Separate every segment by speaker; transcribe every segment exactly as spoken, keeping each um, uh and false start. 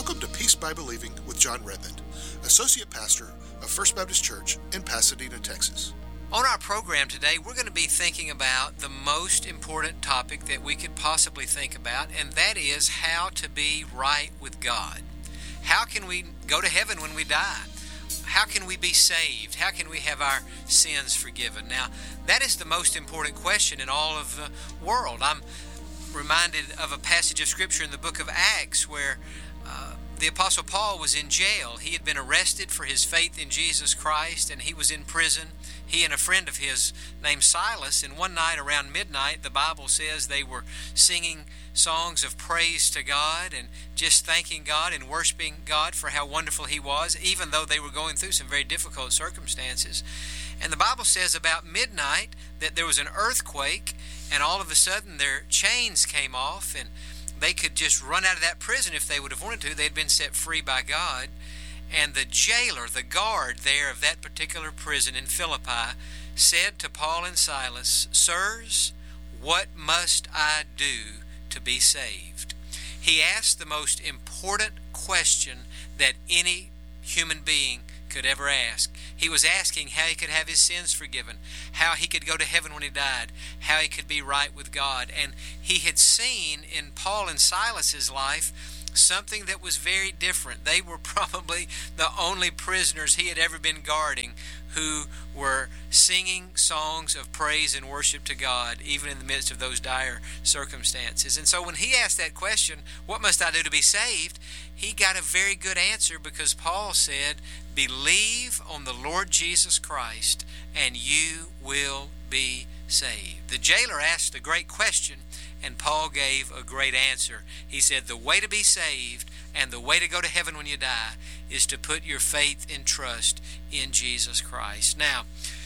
Speaker 1: Welcome to Peace by Believing with John Redmond, Associate Pastor of First Baptist Church in Pasadena, Texas.
Speaker 2: On our program today, we're going to be thinking about the most important topic that we could possibly think about, and that is how to be right with God. How can we go to heaven when we die? How can we be saved? How can we have our sins forgiven? Now, that is the most important question in all of the world. I'm reminded of a passage of Scripture in the book of Acts where uh, the Apostle Paul was in jail. He had been arrested for his faith in Jesus Christ, and he was in prison. He and a friend of his named Silas, and one night around midnight, the Bible says they were singing songs of praise to God and just thanking God and worshiping God for how wonderful He was, even though they were going through some very difficult circumstances. And the Bible says about midnight that there was an earthquake, and all of a sudden their chains came off, and they could just run out of that prison if they would have wanted to. They had been set free by God. And the jailer, the guard there of that particular prison in Philippi, said to Paul and Silas, "Sirs, what must I do to be saved?" He asked the most important question that any human being could ever ask. He was asking how he could have his sins forgiven, how he could go to heaven when he died, how he could be right with God. And he had seen in Paul and Silas's life something that was very different. They were probably the only prisoners he had ever been guarding who were singing songs of praise and worship to God, even in the midst of those dire circumstances. And so when he asked that question, what must I do to be saved? He got a very good answer, because Paul said, believe on the Lord Jesus Christ and you will be saved. The jailer asked a great question, and Paul gave a great answer. He said the way to be saved and the way to go to heaven when you die is to put your faith and trust in Jesus Christ. Now,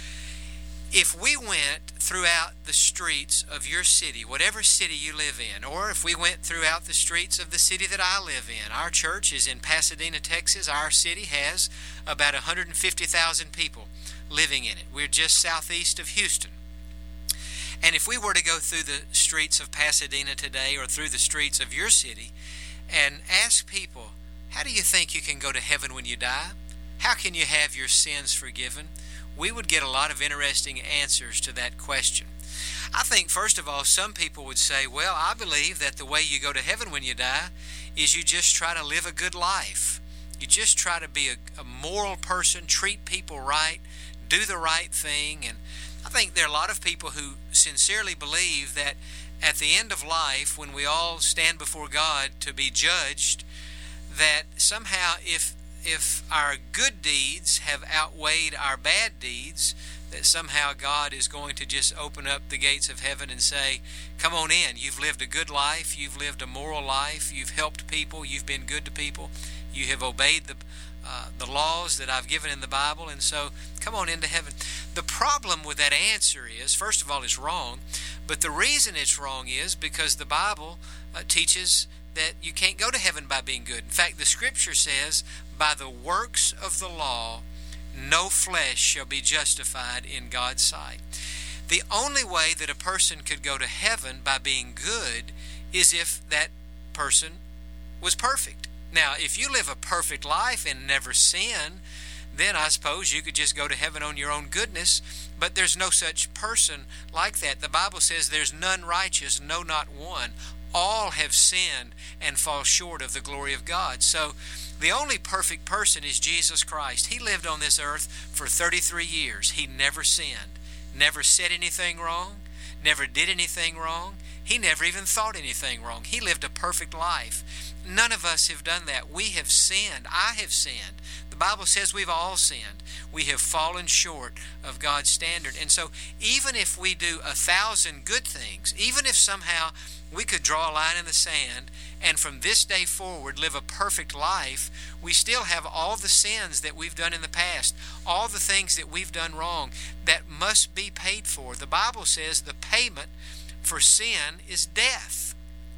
Speaker 2: if we went throughout the streets of your city, whatever city you live in, or if we went throughout the streets of the city that I live in, our church is in Pasadena, Texas. Our city has about one hundred fifty thousand people living in it. We're just southeast of Houston. And if we were to go through the streets of Pasadena today, or through the streets of your city, and ask people, how do you think you can go to heaven when you die? How can you have your sins forgiven? We would get a lot of interesting answers to that question. I think, first of all, some people would say, well, I believe that the way you go to heaven when you die is you just try to live a good life. You just try to be a, a moral person, treat people right, do the right thing. And I think there are a lot of people who sincerely believe that at the end of life, when we all stand before God to be judged, that somehow if if our good deeds have outweighed our bad deeds, that somehow God is going to just open up the gates of heaven and say, come on in, you've lived a good life, you've lived a moral life, you've helped people, you've been good to people, you have obeyed the uh, the laws that I've given in the Bible, and so come on into heaven. The problem with that answer is, first of all, it's wrong, but the reason it's wrong is because the Bible uh, teaches that you can't go to heaven by being good. In fact, the Scripture says, by the works of the law, no flesh shall be justified in God's sight. The only way that a person could go to heaven by being good is if that person was perfect. Now, if you live a perfect life and never sin, then I suppose you could just go to heaven on your own goodness, but there's no such person like that. The Bible says there's none righteous, no, not one. All have sinned and fall short of the glory of God. So the only perfect person is Jesus Christ. He lived on this earth for thirty-three years. He never sinned, never said anything wrong, never did anything wrong. He never even thought anything wrong. He lived a perfect life. None of us have done that. We have sinned. I have sinned. The Bible says we've all sinned. We have fallen short of God's standard. And so even if we do a thousand good things, even if somehow we could draw a line in the sand and from this day forward live a perfect life, we still have all the sins that we've done in the past, all the things that we've done wrong that must be paid for. The Bible says the payment for sin is death.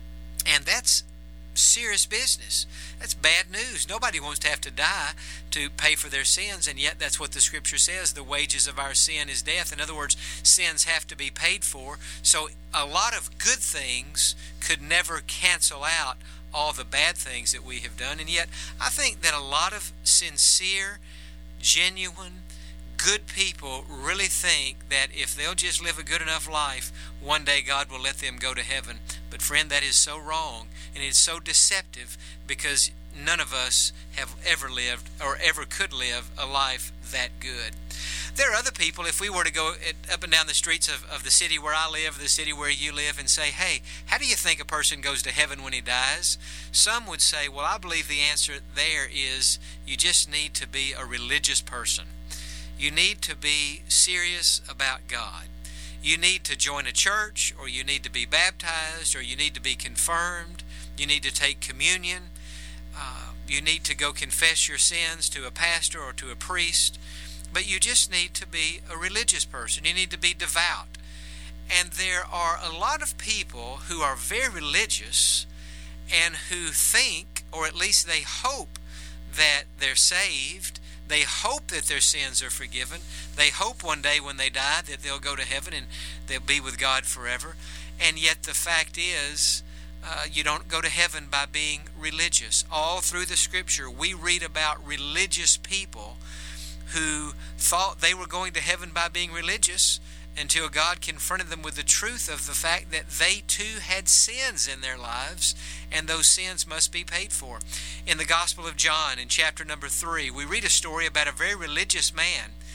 Speaker 2: And that's serious business. That's bad news. Nobody wants to have to die to pay for their sins, and yet that's what the Scripture says. The wages of our sin is death. In other words, sins have to be paid for. So a lot of good things could never cancel out all the bad things that we have done. And yet, I think that a lot of sincere, genuine, good people really think that if they'll just live a good enough life, one day God will let them go to heaven. But friend, that is so wrong, and it's so deceptive, because none of us have ever lived or ever could live a life that good. There are other people, if we were to go up and down the streets of, of the city where I live, the city where you live, and say, hey, how do you think a person goes to heaven when he dies? Some would say, well, I believe the answer there is you just need to be a religious person. You need to be serious about God. You need to join a church, or you need to be baptized, or you need to be confirmed. You need to take communion. Uh, you need to go confess your sins to a pastor or to a priest. But you just need to be a religious person. You need to be devout. And there are a lot of people who are very religious and who think, or at least they hope, that they're saved. They hope that their sins are forgiven. They hope one day when they die that they'll go to heaven and they'll be with God forever. And yet the fact is, uh, you don't go to heaven by being religious. All through the Scripture, we read about religious people who thought they were going to heaven by being religious until God confronted them with the truth of the fact that they too had sins in their lives, and those sins must be paid for. In the Gospel of John, in chapter number three, we read a story about a very religious man